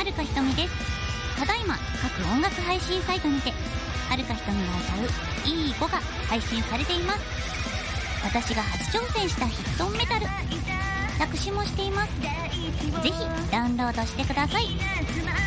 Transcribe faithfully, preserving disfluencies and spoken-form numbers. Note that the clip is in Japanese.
はるかひとみです。ただいま各音楽配信サイトにてはるかひとみが歌ういい子が配信されています。私が初挑戦したヒットンメタル、作詞もしています。ぜひダウンロードしてください。